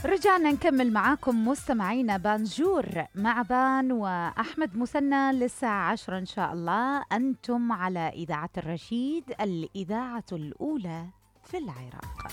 رجعنا نكمل معاكم مستمعينا بانجور مع بان وأحمد مثنى للساعة 10 إن شاء الله. أنتم على إذاعة الرشيد، الإذاعة الأولى في العراق.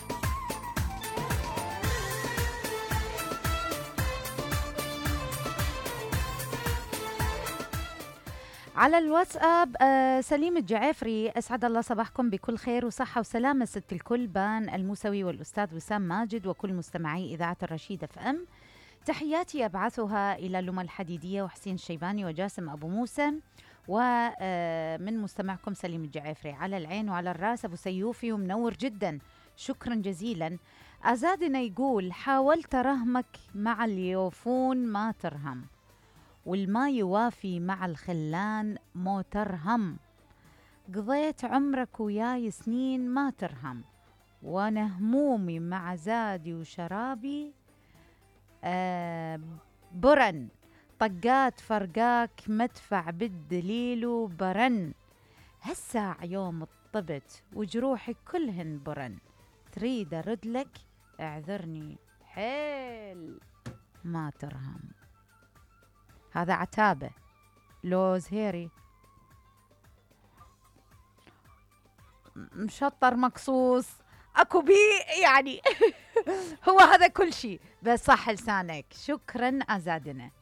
على الواتساب سليم الجعافري، أسعد الله صباحكم بكل خير وصحة وسلامة ست الكل، بان الموسوي والأستاذ وسام ماجد وكل مستمعي إذاعة الرشيد اف ام. تحياتي أبعثها إلى لما الحديدية وحسين الشيباني وجاسم أبو موسى، ومن مستمعكم سليم الجعافري. على العين وعلى الراس أبو سيوفي ومنور جدا، شكرا جزيلا. أزادنا يقول حاولت رهمك مع اليوفون ما ترهم، والما يوافي مع الخلان مو ترهم، قضيت عمرك وياي سنين ما ترهم، وانا همومي مع زادي وشرابي برن، طقات فرقاك مدفع بالدليل وبرن، هالساع يوم الطبت وجروحي كلهن برن، تريد ارد لك اعذرني حيل ما ترهم. هذا عتابة لو زهيري مشطر مقصوص اكو بي يعني هو هذا كل شيء، بس صح لسانك. شكرا أزادنا.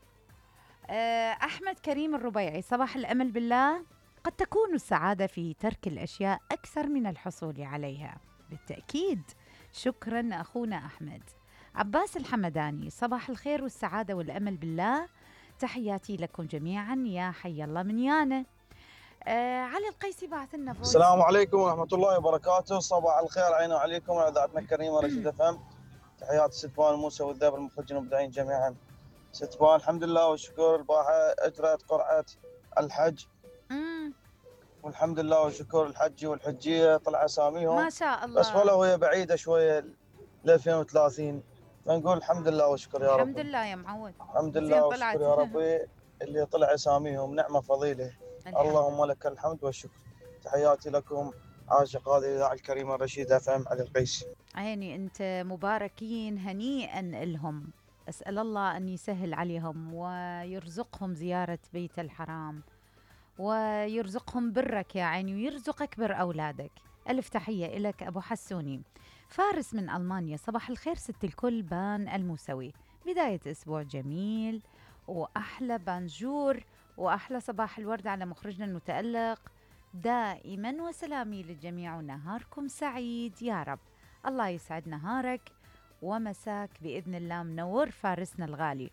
أحمد كريم الربيعي، صباح الأمل بالله. قد تكون السعادة في ترك الأشياء أكثر من الحصول عليها، بالتأكيد. شكرا أخونا أحمد. عباس الحمداني، صباح الخير والسعادة والأمل بالله، تحياتي لكم جميعا يا حي الله من يانا. علي القيسي بعث لنا فويس. السلام عليكم ورحمة الله وبركاته، صباح الخير علينا وعليكم وعلى إذاعتنا الكريمة رشيد اف ام. تحياتي ستبان موسى والذاب المخرجين المبدعين جميعا. ستبان الحمد لله والشكر، البارحة أجرت قرعة الحج والحمد لله والشكر، الحجي والحجية طلع أساميهم ما شاء الله، بس والله وهي بعيدة شوية ل 2030، فنقول الحمد لله والشكر يا رب. الحمد لله يا معود، الحمد لله والشكر يا ربي اللي طلع أساميهم، نعمة فضيلة. اللهم لك الحمد والشكر. تحياتي لكم عاشق هذه الإذاعة الكريمة رشيد اف ام علي القيسي. عيني انت مباركين هنيئا لهم، اسال الله ان يسهل عليهم ويرزقهم زياره بيت الحرام ويرزقهم برك يا عيني ويرزقك بر اولادك. الف تحيه لك ابو حسوني. فارس من المانيا، صباح الخير ست الكل، بان الموسوي، بدايه اسبوع جميل واحلى بانجور واحلى صباح الورد على مخرجنا المتالق، دائما وسلامي للجميع ونهاركم سعيد يا رب. الله يسعد نهارك ومساك بإذن الله، منور فارسنا الغالي.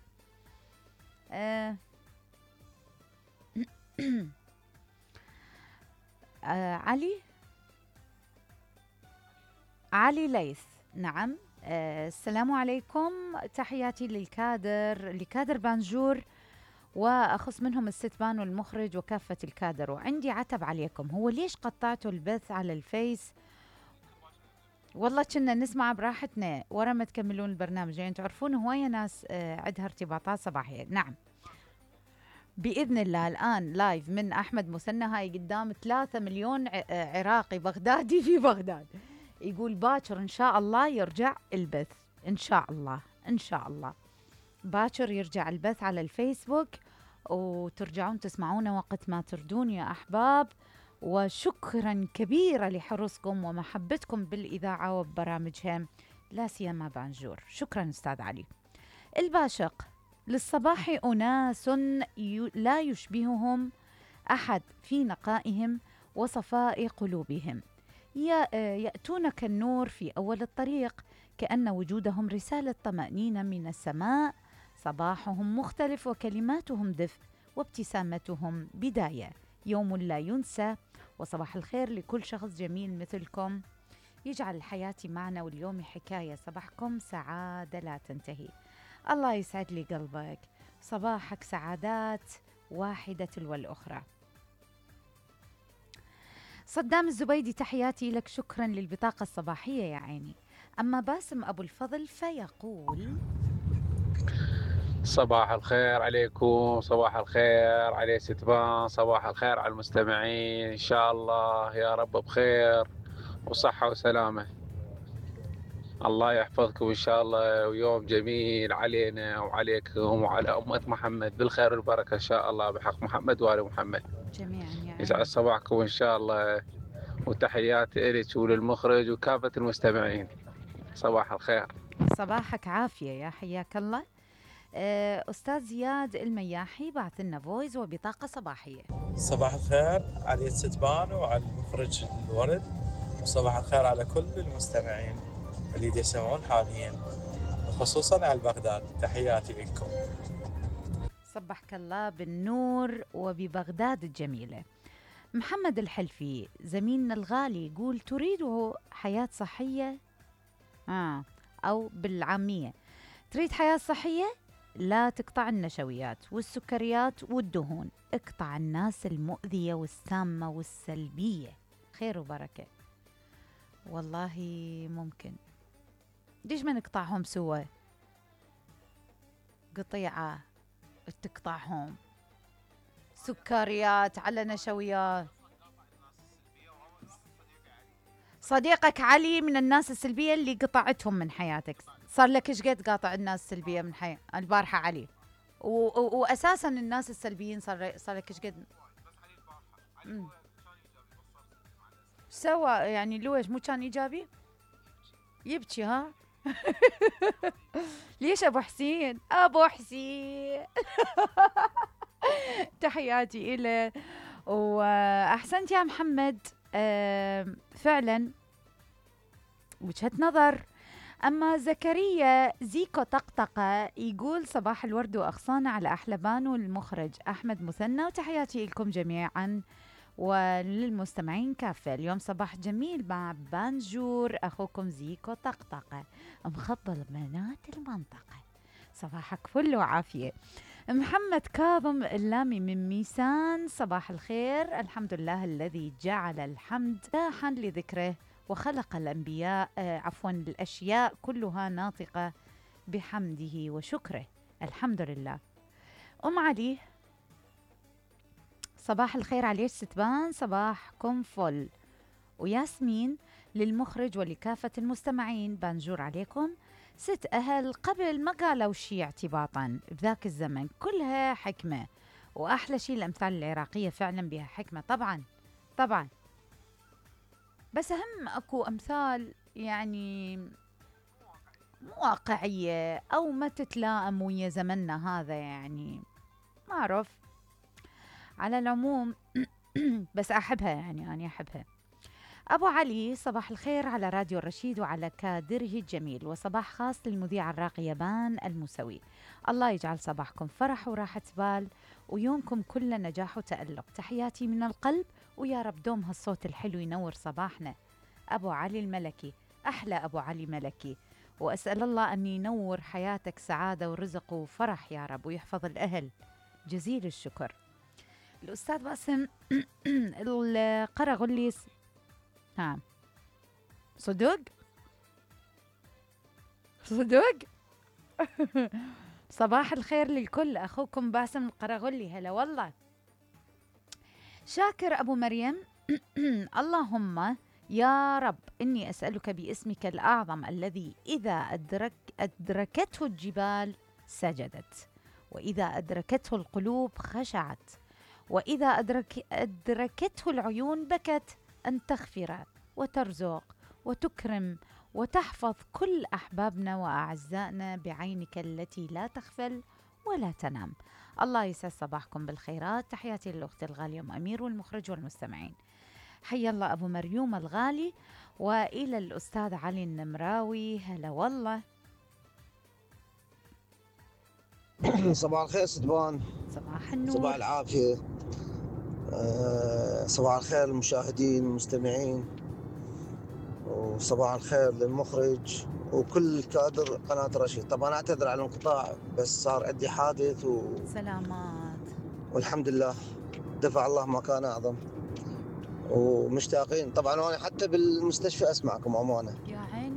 علي ليث، نعم. السلام عليكم، تحياتي لكادر بانجور، وأخص منهم الستبان والمخرج وكافة الكادر. وعندي عتب عليكم، هو ليش قطعتوا البث على الفيس؟ والله كنا نسمع براحتنا ورا ما تكملون البرنامج، يعني تعرفون هواية ناس عندها ارتباطات صباحية. نعم بإذن الله الآن لايف من أحمد مثنى، هاي قدام 3 مليون عراقي بغدادي في بغداد، يقول باكر إن شاء الله يرجع البث، إن شاء الله إن شاء الله باكر يرجع البث على الفيسبوك وترجعون تسمعونه وقت ما تردون يا أحباب. وشكرا كبيرا لحرصكم ومحبتكم بالإذاعة وبرامجها، لا سيما بانجور. شكرا أستاذ علي الباشق. للصباح أناس لا يشبههم أحد في نقائهم وصفاء قلوبهم، يأتون كالنور في أول الطريق، كأن وجودهم رسالة طمأنينة من السماء، صباحهم مختلف وكلماتهم دفء وابتسامتهم بداية يوم لا ينسى. وصباح الخير لكل شخص جميل مثلكم، يجعل الحياة معنا واليوم حكاية، صباحكم سعادة لا تنتهي. الله يسعد لي قلبك، صباحك سعادات واحدة تلو الأخرى. صدام الزبيدي، تحياتي لك، شكرا للبطاقة الصباحية يا عيني. أما باسم أبو الفضل فيقول صباح الخير عليكم، صباح الخير علي ستبان، صباح الخير على المستمعين، إن شاء الله يا رب بخير وصحة وسلامة. الله يحفظكم إن شاء الله، ويوم جميل علينا وعليكم وعلى أمة محمد، بالخير والبركة إن شاء الله، بحق محمد وآل محمد. جميعا يا يسعد عيني. صباحكم إن شاء الله، وتحياتي إلك وللمخرج وكافة المستمعين. صباح الخير. صباحك عافية يا حياك الله. أستاذ زياد المياحي بعث لنا فويس وبطاقة صباحية. صباح الخير علي الستبان وعلى المخرج الورد، وصباح الخير على كل المستمعين اللي يسمعون حاليا، خصوصا على بغداد. تحياتي لكم. صبحك الله بالنور وببغداد الجميلة. محمد الحلفي زميلنا الغالي يقول تريد حياة صحية أو بالعامية تريد حياة صحية، لا تقطع النشويات والسكريات والدهون، اقطع الناس المؤذية والسامة والسلبية. خير وبركة. والله ممكن، ليش ما نقطعهم سوا؟ قطيعة تقطعهم، سكريات على نشويات. صديقك علي من الناس السلبية اللي قطعتهم من حياتك. صار لك ايش قد قاطع الناس السلبية من حياتك البارحة علي؟ واساسا الناس السلبيين صار لك ايش قد سوى يعني لويش مو كان ايجابي؟ يبكي ها. ليش ابو حسين؟ ابو حسين. تحياتي إله. واحسنت يا محمد. فعلا وجهة نظر. أما زكريا زيكو طقطقة يقول صباح الورد وأغصانة على أحلى بانو المخرج أحمد مثنى، وتحياتي لكم جميعا وللمستمعين كافة. اليوم صباح جميل مع بانجور أخوكم زيكو طقطقة مخبل بنات المنطقة. صباحك فل وعافية. محمد كاظم اللامي من ميسان صباح الخير. الحمد لله الذي جعل الحمد داحا لذكره وخلق الأنبياء الأشياء كلها ناطقة بحمده وشكره. الحمد لله. أم علي صباح الخير عليك ستبان، صباحكم فل. وياسمين للمخرج ولكافة المستمعين بانجور عليكم. ست أهل قبل ما قالوا شي اعتباطا بذاك الزمن، كلها حكمة، وأحلى شي الأمثال العراقية فعلا بها حكمة. طبعا طبعا، بس أهم أكو أمثال يعني مو واقعية أو ما تتلائم ويا زمننا هذا، يعني ما أعرف. على العموم بس أحبها، يعني أنا أحبها. أبو علي صباح الخير على راديو الرشيد وعلى كادره الجميل، وصباح خاص للمذيع الراقية بان الموسوي. الله يجعل صباحكم فرح وراحة بال ويومكم كله نجاح وتألق. تحياتي من القلب، ويا رب دوم هالصوت الحلو ينور صباحنا. أبو علي الملكي، أحلى أبو علي ملكي، وأسأل الله أن ينور حياتك سعادة ورزق وفرح يا رب، ويحفظ الأهل. جزيل الشكر. الأستاذ باسم القرغليس صدق صدق. صباح الخير للكل، أخوكم باسم القرغلي. هلا والله. شاكر أبو مريم اللهم يا رب إني أسألك باسمك الأعظم الذي إذا أدركته الجبال سجدت، وإذا أدركته القلوب خشعت، وإذا أدركته العيون بكت، أن تغفر وترزق وتكرم وتحفظ كل أحبابنا وأعزائنا بعينك التي لا تغفل ولا تنام. الله يسعد صباحكم بالخيرات. تحياتي للأخت الغالية أم أمير والمخرج والمستمعين. حي الله أبو مريوم الغالي، وإلى الأستاذ علي النمراوي. هلا والله. صباح الخير ستبان. صباح النور. صباح العافية. صباح الخير للمشاهدين والمستمعين، وصباح الخير للمخرج وكل كادر قناة رشيد. طبعا أعتذر على الانقطاع، بس صار عندي حادث سلامات والحمد لله دفع الله ما كان أعظم، ومشتاقين طبعا. وأنا حتى بالمستشفى أسمعكم أمانة. يا عيني.